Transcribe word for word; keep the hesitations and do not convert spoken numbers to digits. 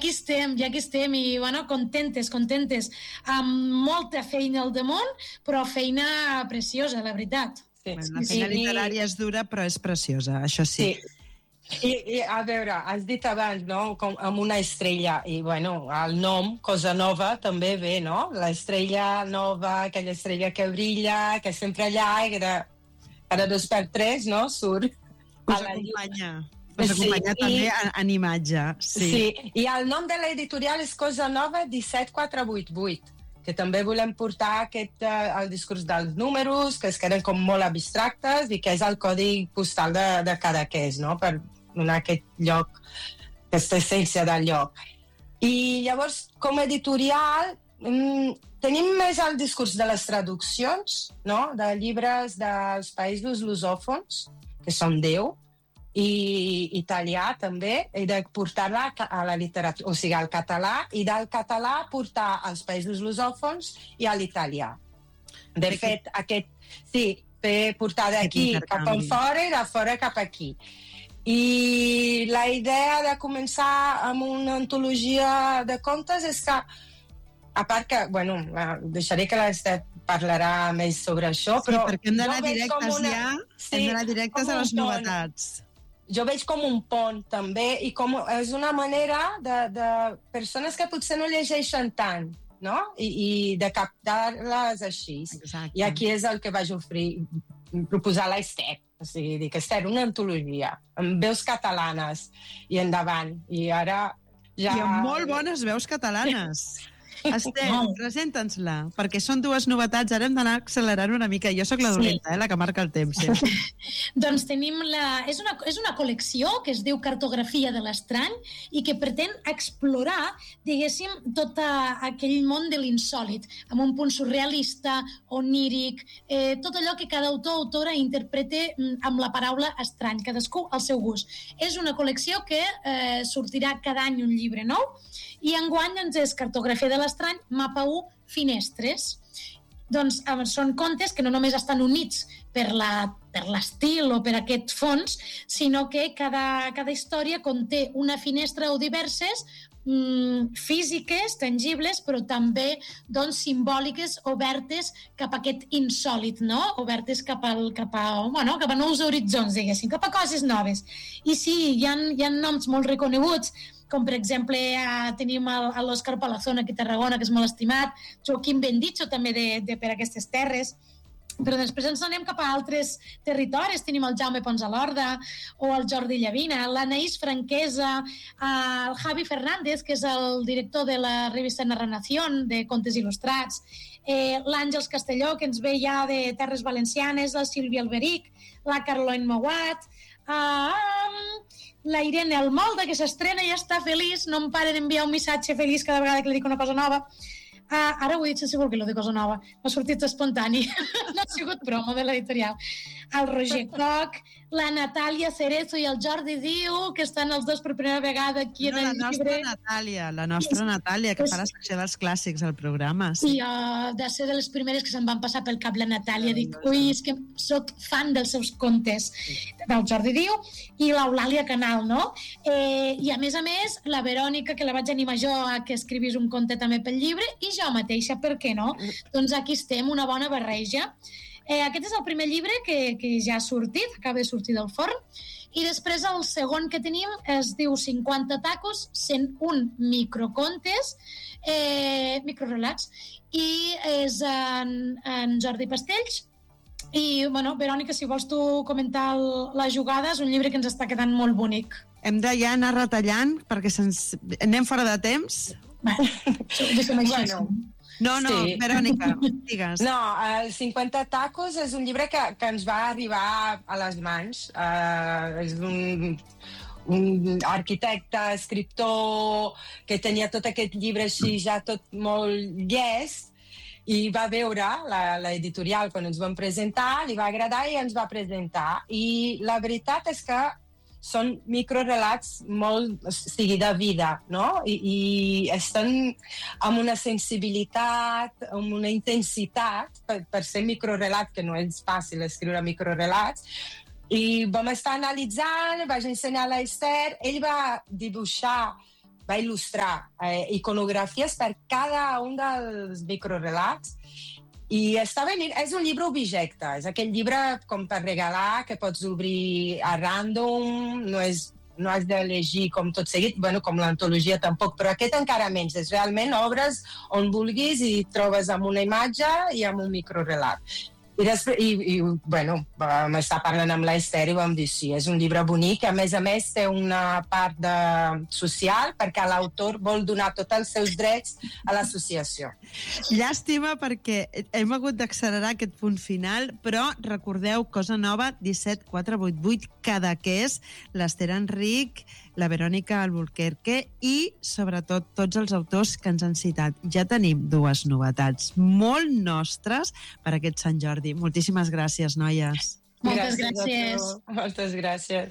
aquí estem, ja aquí estem, i bueno, contentes, contentes, amb molta feina al damunt, però feina preciosa, la veritat. Sí. Bueno, la feina Sí, literària és dura, però és preciosa, això sí. Sí. I, I, a veure, has dit abans, no?, com amb una estrella, i bueno, el nom, Cosa Nova, també ve, no? L'estrella nova, aquella estrella que brilla, que sempre allà, i que de, cada dos per tres, no?, surt Us a la llum. acompanya. Us acompanya Sí, també i- en, en imatge. Sí. Sí, i el nom de l'editorial és Cosa Nova disset quatre vuit vuit, que també volem portar aquest, eh, el discurs dels números, que es queden com molt abstractes, i que és el codi postal de, de Cadaqués, no?, per donar aquest lloc, aquesta essència del lloc. I llavors, com a editorial, mm, tenim més el discurs de les traduccions, no?, de llibres dels països lusòfons, que són deu, i italià també, i de portar-la a la literatura, o sigui, al català, i del català portar als països lusòfons i a l'italià. De Aquest- fet, aquest, sí, fer portar d'aquí Aquest cap intercanvi. enfora i de fora cap aquí. I la idea de començar amb una antologia de contes és que, a part que, bueno, eh, deixaré que l'Esther parlarà més sobre això, Sí, però perquè hem d'anar jo veig directes com una- ja, Sí, hem d'anar directes com a un les pont. novetats. Jo veig com un pont també, i com és una manera de, de persones que potser no llegeixen tant, no?, i, i de captar-les així. Exacte. I aquí és el que vaig oferir, proposar a l'Esther. O sigui, dic, Esther, una antologia amb veus catalanes, i endavant. I ara ja... I amb molt bones veus catalanes. Esther, Wow. presenta'ns-la, perquè són dues novetats, ara hem d'anar accelerant una mica. Jo sóc la Sí. dolenta, eh, la que marca el temps. Sempre. Doncs tenim la... És una, és una col·lecció que es diu Cartografia de l'estrany i que pretén explorar, diguéssim, tot aquell món de l'insòlid, amb un punt surrealista, oníric, eh, tot allò que cada autor o autora interprete amb la paraula estrany, cadascú al seu gust. És una col·lecció que eh, sortirà cada any un llibre nou, i enguany doncs, és Cartografia de l'estrany, mapa u, finestres. Doncs eh, són contes que no només estan units per la per l'estil o per aquest fons, sinó que cada, cada història conté una finestra o diverses mm, físiques, tangibles, però també doncs, simbòliques, obertes cap a aquest insòlid, no? Obertes cap, al, cap, a, bueno, cap a nous horitzons, diguéssim, cap a coses noves. I sí, hi ha, hi ha noms molt reconeguts, com per exemple eh, tenim l'Òscar Palazón aquí a Tarragona, que és molt estimat, Joaquim Benditxo també de, de per aquestes terres, però després ens anem cap a altres territoris, tenim el Jaume Pons a l'Horda o el Jordi Llavina, l'Anaïs Franquesa, el Javi Fernández, que és el director de la revista Narración de contes il·lustrats, eh, l'Àngels Castelló, que ens ve ja de Terres Valencianes, la Sílvia Alberic, la Carloine Mouat, uh, la Irene Almolda, que s'estrena i està feliç, no em para d'enviar un missatge feliç cada vegada que li dic una cosa nova. Ah, ara ho he dit sense voler, lo de cosa nova. M'ha sortit espontani. No ha sigut promo de l'editorial. El Roger Coc, la Natàlia Cerezo i el Jordi Diu, que estan els dos per primera vegada aquí No, en la el nostra llibre. Natàlia, la nostra Natàlia, que fa la secció dels clàssics al programa. Sí. I uh, de ser de les primeres que se'n van passar pel cap la Natàlia. Dic, ui, és que soc fan dels seus contes. Del Jordi Diu i l'Eulàlia Canal, no? Eh, I a més a més, la Verònica, que la vaig animar jo a que escrivís un conte també pel llibre, i jo mateixa, per què no? Doncs aquí estem, una bona barreja. Eh, aquest és el primer llibre que, que ja ha sortit, acaba de sortir del forn, i després el segon que tenim es diu cinquanta tacos, cent un microcontes, eh, microrelats, i és en, en Jordi Pastells. I, bueno, Verònica, si vols tu comentar el, la jugada, és un llibre que ens està quedant molt bonic. Hem de ja anar retallant perquè se'ns... anem fora de temps. Bé, deixa'm així. Bueno. No, no, Sí. Verònica, digues. No, el cinquanta tacos és un llibre que, que ens va arribar a les mans. Uh, és un, un arquitecte, escriptor, que tenia tot aquest llibre així ja tot molt llest, i va veure l'editorial quan ens vam presentar, li va agradar i ens va presentar. I la veritat és que són microrelats molt, o sigui, de vida, no? I, i estan amb una sensibilitat, amb una intensitat, per, per ser microrelat, que no és fàcil escriure microrelats, i vam estar analitzant, vaig ensenyar a l'Esther, ell va dibuixar, va il·lustrar eh, iconografies per cada un dels microrelats. I està venint, és un llibre objecte, és aquell llibre com per regalar, que pots obrir a random, no és no has de llegir com tot seguit, bueno, com l'antologia tampoc, però aquest encara menys, és realment obres on vulguis i trobes amb una imatge i amb un microrelat. I, després, i, i bueno, vam estar parlant amb l'Ester i vam dir sí, és un llibre bonic, a més a més té una part de social perquè l'autor vol donar tots els seus drets a l'associació. Llàstima perquè hem hagut d'accelerar aquest punt final, però recordeu, cosa nova, disset quatre vuit vuit, Cadaqués, l'Ester Enric, la Verònica Albuquerque i, sobretot, tots els autors que ens han citat. Ja tenim dues novetats molt nostres per aquest Sant Jordi. Moltíssimes gràcies, noies. Moltes gràcies. gràcies. Moltes gràcies.